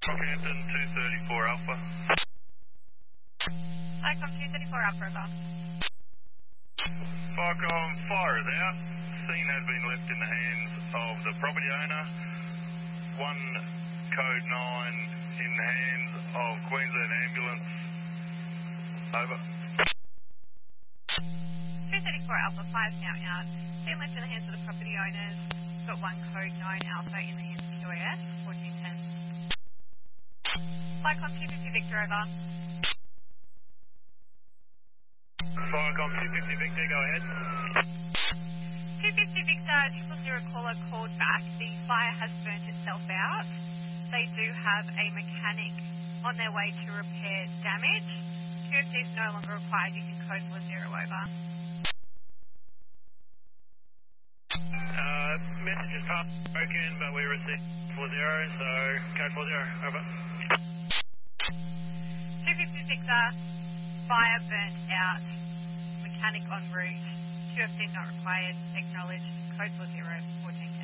Rockhampton 234 Alpha. Cyclone 234 Alpha, over. Firecom, fire is out. Scene has been left in the hands of the property owner. One code 9 in the hands of Queensland Ambulance. Over. 234 Alpha, 5 now out. Been left in the hands of the property owners. Got one code 9 Alpha in the hands of QAS, 1410. Cyclone 250 Victor, over. Firecom 250 Victor, go ahead. 250 Victor, 000 caller called back. The fire has burnt itself out. They do have a mechanic on their way to repair damage. QFD is no longer required. You can code 40, over. Message is passed broken, but we received 40, so code 40, over. 250 Victor, fire burnt out. Mechanic en route. QFD not required. Acknowledged. Code 40, 1410.